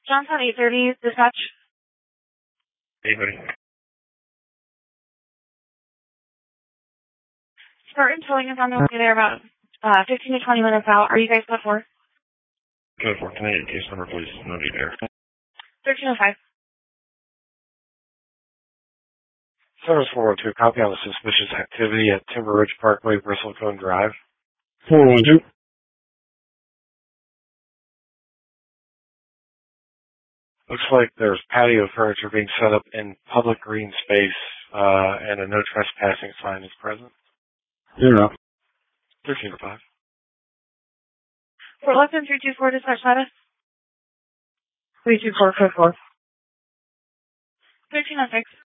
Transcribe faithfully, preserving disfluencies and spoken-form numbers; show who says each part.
Speaker 1: Johnstown eight thirty, dispatch.
Speaker 2: eight thirty.
Speaker 1: Spartan Towing is on the way there about uh, fifteen to twenty minutes out. Are you guys good for?
Speaker 2: Good for. Can I get case number, please? No need there.
Speaker 1: thirteen oh five.
Speaker 3: Service four oh two, copy on the suspicious activity at Timber Ridge Parkway, Bristlecone Drive.
Speaker 2: four one two.
Speaker 3: Looks like there's patio furniture being set up in public green space, uh, and a no trespassing sign is present.
Speaker 2: Zero.
Speaker 3: thirteen oh five.
Speaker 1: Fort Lupton three two four, dispatch status.
Speaker 4: three two four, code four.
Speaker 1: thirteen oh six.